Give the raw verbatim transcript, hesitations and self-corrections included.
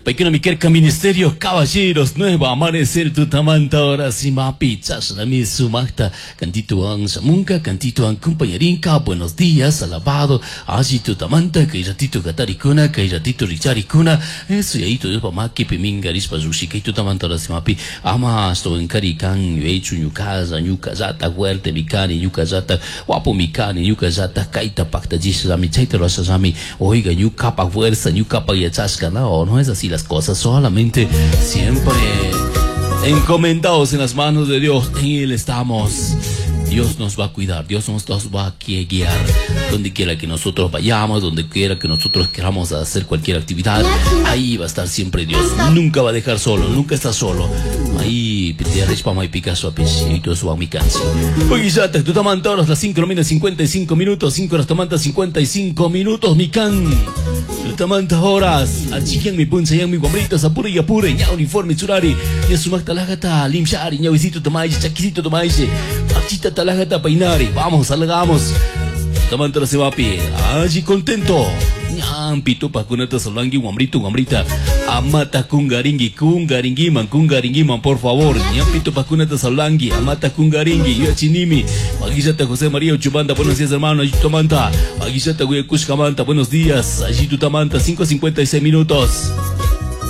Pequeño Miquelca Ministerio, caballeros, nuevo amanecer, tutamanta, ahora sí, mapi, chasrami, sumacta, cantito an samunca, cantito an compañerinca, buenos días, alabado, allí tutamanta, que ratito cataricuna, que ratito richaricuna, eso y ahí todo es para que pimingaris, pazushi, que tutamanta, ahora sí, mapi, ama, esto en carican, hecho, ñucaza, ñucazata, huerte, micani, ñucazata, guapo, micani, ñucazata, caita, pacta, gisami, chaita, rasazami, oiga, ñucapa, fuerza, ñucapa, y chasca, no, no es así las cosas, solamente siempre encomendados en las manos de Dios, en Él estamos. Dios nos va a cuidar, Dios nos, nos va a guiar donde quiera que nosotros vayamos, donde quiera que nosotros queramos hacer cualquier actividad, ahí va a estar siempre Dios, nunca va a dejar solo, nunca está solo. Ahí te respama y Picasso a pesito su mi canción. Oye, ya te tú toman todos las cinco menos cincuenta y cinco minutos, cinco horas tomando cincuenta y cinco minutos, mi can. Tú toman horas, achiquian mi punza, yan mi guambritas, apure y apure, ya uniforme churari, ya su magtalagata, limshari, ya visito tomaise, chaquisito tomaise, achita talagata painari, vamos, salgamos. Tomando la sebapi, allí contento. Pito pa kunata salangi guambrito guambrita amata kungaringi kungaringi man kungaringi man por favor pito pa kunata salangi amata kungaringi yo chinimi aguisata José María Uchubanda, buenos días hermano, allí tomanta aguisata Guyacushkamanta, buenos días, allí tu tamanta, cinco cincuenta y seis minutos.